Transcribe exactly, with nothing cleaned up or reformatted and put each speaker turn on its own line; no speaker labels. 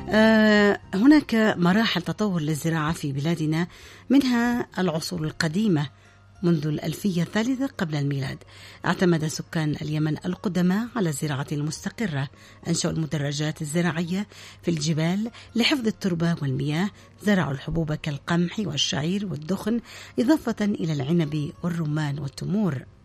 آه هناك مراحل تطور للزراعة في بلادنا، منها العصور القديمة منذ الألفية الثالثة قبل الميلاد. اعتمد سكان اليمن القدماء على الزراعة المستقرة، أنشأوا المدرجات الزراعية في الجبال لحفظ التربة والمياه، زرعوا الحبوب كالقمح والشعير والدخن، إضافة إلى العنب والرمان والتمور.